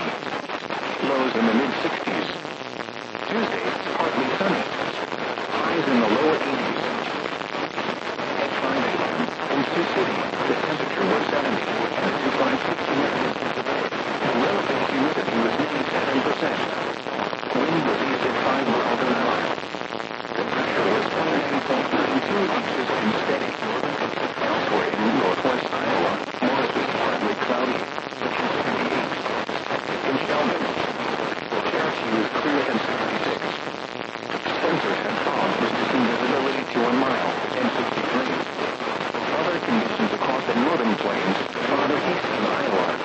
Lows in the mid-60s. Tuesday, partly sunny. Highs in the lower 80s. At 5 a.m. in Sioux City, the temperature was 70 and the dew line 69. The relative humidity was 87%. Wind was east at 5 miles an hour. The pressure was 29.92 inches and steady. Elsewhere in northwest Iowa, Mars was partly cloudy, which is 78. In Sheldon, Cherokee was clear and 76.